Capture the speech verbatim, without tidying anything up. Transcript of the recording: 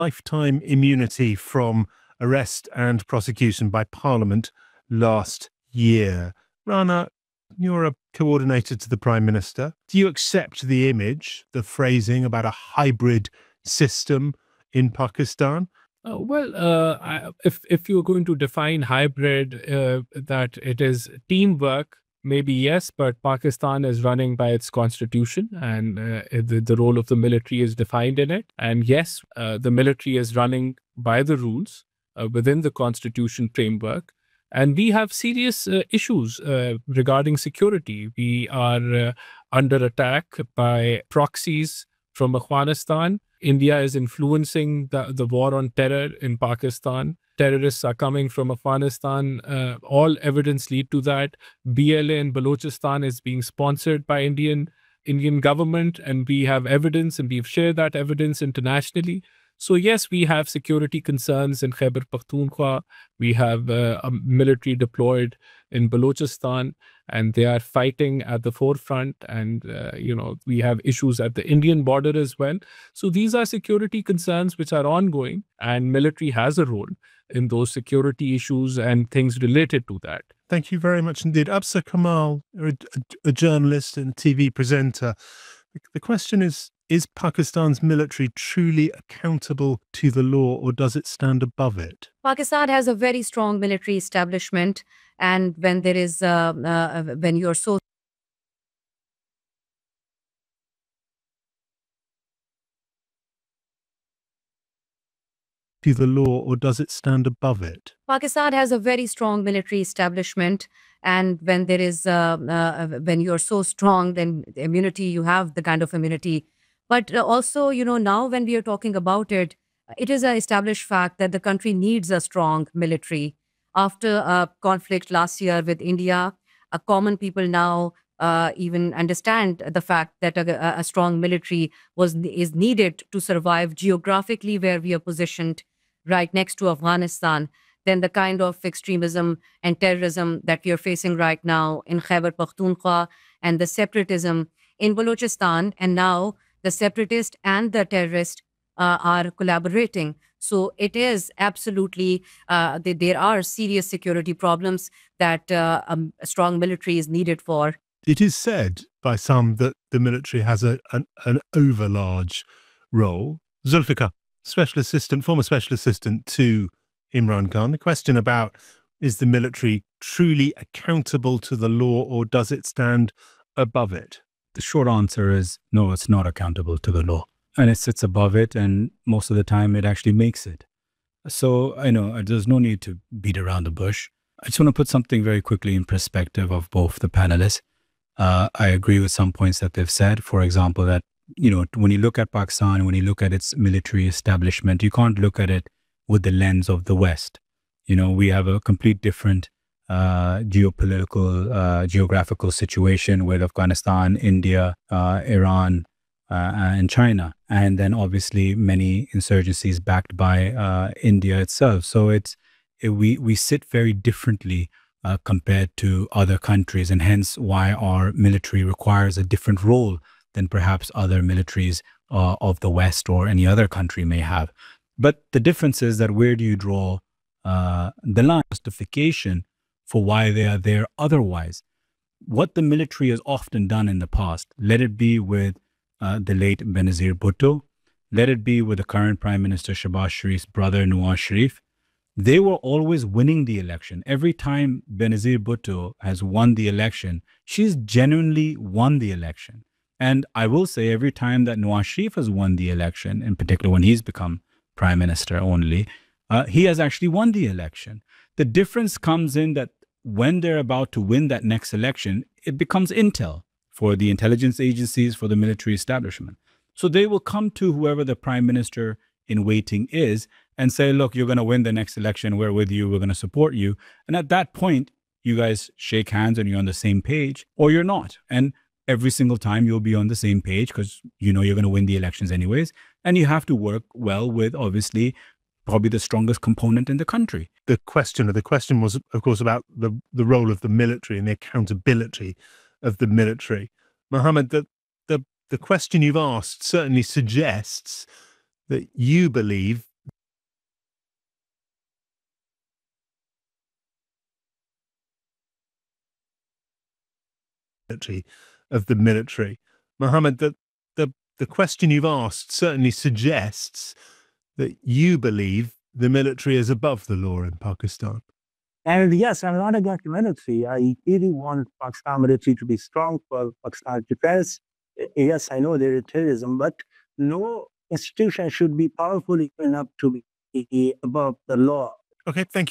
lifetime immunity from arrest and prosecution by Parliament last year. Rana, you're a coordinator to the Prime Minister. Do you accept the image, the phrasing about a hybrid system in Pakistan? Uh, well, uh, I, if if you're going to define hybrid, uh, that it is teamwork, maybe yes, but Pakistan is running by its constitution, and uh, the, the role of the military is defined in it. And yes, uh, the military is running by the rules uh, within the constitution framework. And we have serious uh, issues uh, regarding security. We are uh, under attack by proxies from Afghanistan. India is influencing the, the war on terror in Pakistan. Terrorists are coming from Afghanistan. Uh, all evidence lead to that. B L A in Balochistan is being sponsored by Indian Indian government, and we have evidence, and we've shared that evidence internationally. So yes, we have security concerns in Khyber Pakhtunkhwa. We have uh, a military deployed in Balochistan, and they are fighting at the forefront. And, uh, you know, we have issues at the Indian border as well. So these are security concerns which are ongoing, and military has a role in those security issues and things related to that. Thank you very much indeed. Absa Kamal, a, a, a journalist and T V presenter. The question is, is Pakistan's military truly accountable to the law, or does it stand above it? Pakistan has a very strong military establishment. And when there is, uh, uh, when you're so to the law, or does it stand above it? Pakistan has a very strong military establishment. And when there is, uh, uh, when you're so strong, then immunity, you have the kind of immunity. But also, you know, now when we are talking about it, it is an established fact that the country needs a strong military. After a conflict last year with India, a common people now uh, even understand the fact that a, a strong military was is needed to survive geographically where we are positioned right next to Afghanistan. Then the kind of extremism and terrorism that we are facing right now in Khyber Pakhtunkhwa, and the separatism in Balochistan, and now the separatist and the terrorist uh, are collaborating. So it is absolutely, uh, th- there are serious security problems that uh, um, a strong military is needed for. It is said by some that the military has a, an, an overlarge role. Zulfikar, special assistant, former special assistant to Imran Khan. The question about, is the military truly accountable to the law, or does it stand above it? The short answer is no, it's not accountable to the law. And it sits above it, and most of the time it actually makes it. So, I know there's no need to beat around the bush. I just want to put something very quickly in perspective of both the panelists. Uh, I agree with some points that they've said. For example, that, you know, when you look at Pakistan, when you look at its military establishment, you can't look at it with the lens of the West. You know, we have a complete different uh, geopolitical, uh, geographical situation with Afghanistan, India, uh, Iran, uh, and China. And then obviously many insurgencies backed by uh, India itself. So it's, it, we, we sit very differently uh, compared to other countries, and hence why our military requires a different role than perhaps other militaries uh, of the West or any other country may have. But the difference is that where do you draw uh, the line, justification for why they are there otherwise? What the military has often done in the past, let it be with uh, the late Benazir Bhutto, let it be with the current Prime Minister Shehbaz Sharif's brother Nawaz Sharif, they were always winning the election. Every time Benazir Bhutto has won the election, she's genuinely won the election. And I will say every time that Nawaz Sharif has won the election, in particular when he's become Prime Minister only, uh, he has actually won the election. The difference comes in that when they're about to win that next election, it becomes intel for the intelligence agencies, for the military establishment. So they will come to whoever the Prime Minister in waiting is and say, look, you're going to win the next election. We're with you. We're going to support you. And at that point, you guys shake hands and you're on the same page, or you're not. And every single time you'll be on the same page because you know you're going to win the elections anyways. And you have to work well with, obviously, probably the strongest component in the country. The question, or the question was, of course, about the, the role of the military and the accountability of the military. Mohammed, the, the, the question you've asked certainly suggests that you believe of the military. Mohammed, the, the, the question you've asked certainly suggests that you believe the military is above the law in Pakistan. And yes, I'm not against the military. I really want Pakistan military to be strong for Pakistan's defense. Yes, I know there is terrorism, but no institution should be powerful enough to be above the law. Okay, thank you.